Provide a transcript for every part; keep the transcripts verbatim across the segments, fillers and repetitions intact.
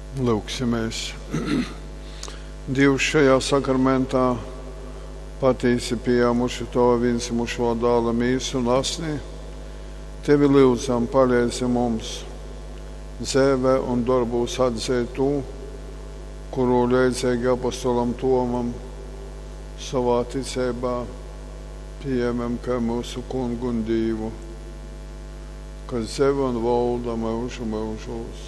Lūksimies. Dievs, šajā sakramentā patiesi pieņemuši to vincimušo dāla mīsu un asni, Tevi lūdzam palīdzi mums dzīvē un darbos atzīt to, kuru līdzīgi apostolam Tomam savā ticībā pieņemam kā mūsu kungu un Dievu, kas dzīvo un valda mūžu mūžos.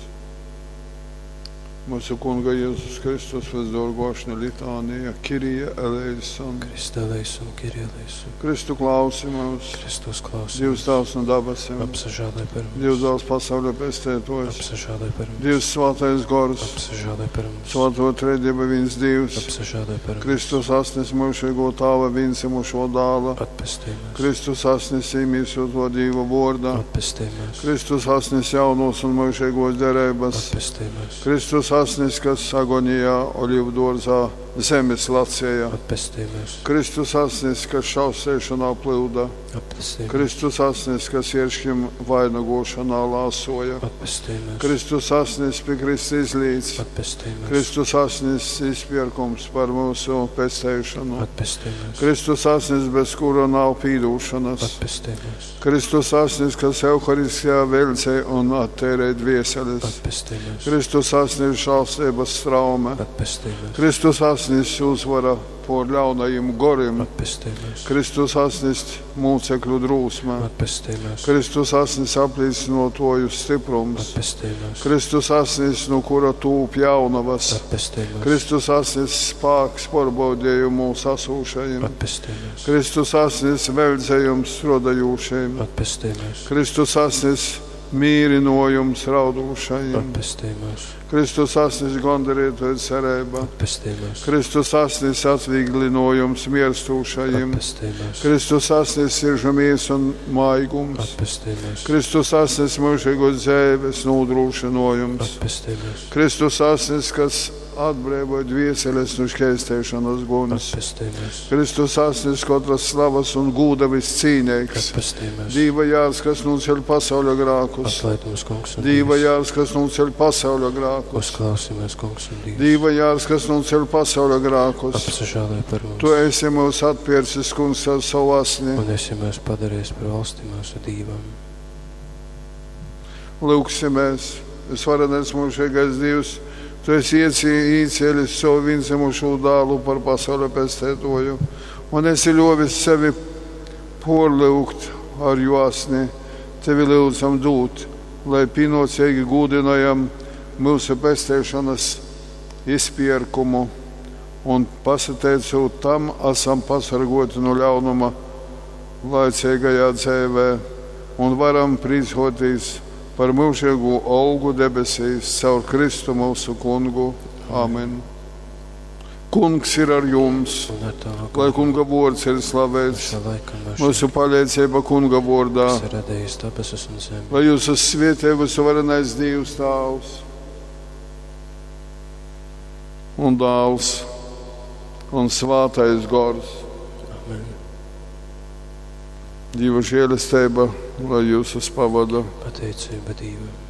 Mūsu kunga Jēzus Kristus visdārgākā litānija, Kirija eleison. Krista eleison, Kirija eleison. Kristu klausi mūs. Kristus klausi. Dievs tavs no dabasiem. Apsažālē par mums. Dievs dāls pasaulē pestētojs. Apsažālē par mums. Dievs svātais gors. Apsažālē par mums. Svāto trejība viens Dievs. Apsažālē par mums. Kristus asnis mūžīgo tāva vincimušo dāla. Atpestī mēs. Kristus asnis īmīsot Dieva vārdā. Atpestī mēs. Kristus asnis jaunos un mūžīgos derības. Atpestī mēs. Kristus asnis, kas agonijā Olivu dārzā zemes lacēja. Atpestī mēs. Kristus asnis, kas šausēšanā plūda. Atpestī mēs. Kristus asnis, kas ierškim vainagošanā lāsoja. Atpestī mēs. Kristus asnis pie Kristi izlīdz. Atpestī mēs. Kristus asnis izpirkums par mūsu pestēšanu. Atpestī mēs. Kristus asnis, bez kura nav pīdūšanas. Atpestī mēs. Kristus asnis, kas Euharistijā velcē un attērē dvieseles. Atpestī mēs. Kristus asnis žālstības traume. Atpestī mēs. Kristus asnis uzvara por ļaunajiem goriem. Atpestī mēs. Kristus asnis mūcekļu drūsmē. Atpestī mēs. Kristus asnis aplīcinotoju stiprums. Atpestī mēs. Kristus asnis, no kura tūp jaunavas. Atpestī mēs. Kristus asnis spāks porbaudēju mūsu asūšajiem. Atpestī mēs. Kristus asnis veldzējums rodajūšajiem. Atpestī mēs. Kristus asnis mīrinojums raudūšajiem. Atpestī mēs. Kristus asnis gandarītoja cerība. Atpestī mēs. Kristus asnis atvieglinojums mierstūšajiem. Atpestī mēs. Kristus asnis siržamies un maigums. Atpestī mēs. Kristus asnis mūžīgos dzīves nodrošinojums. Atpestī mēs. Kristus asnis, kas atbrīvoja dvieseles no šķēstēšanas gunas. Atpestī mēs. Kristus asnis, katras slavas un gūda viscīnīgs. Atpestī mēs. Dīva jārs, kas nuceļ pasauļa grākus. Atlaid mums, kungs un Dīva Dievs. jārs, kas nuceļ pasauļa grākus. Uzklausīmies, kungs un Dievs. Dīva jārs, kas nuceļ pasauļa grākus. Apsažālē par mums. Tu esi mūs atpērcis, kungs, ar savu asni. Un esi mēs padarījis par valsti mūsu dīvam. Lūksimies, visvarenais mūžīgais Dievs, Tu esi iecēlis savu vincimušo dālu par pasauli pestētoju, un esi ļovis sevi porlūgt ar josni, Tevi lūdzam dūt, lai pienācīgi gūdinājam mūsu pestēšanas izpirkumu, un pasateicot tam, esam pasargoti no ļaunuma laicīgajā dzīvē, un varam priecāties par mūžīgu augu debesīs caur Kristu mūsu kungu. Amen. Kungs ir ar jums, lai kunga vārds ir slavēts, mūsu palīdzība kunga vārdā, lai jūs esat svētī visvarenais Dievs Tēvs un Dēls un Svētais Gars. Amen. Dieva žēlastība, lai jūs pavada. Pateicība Dievam.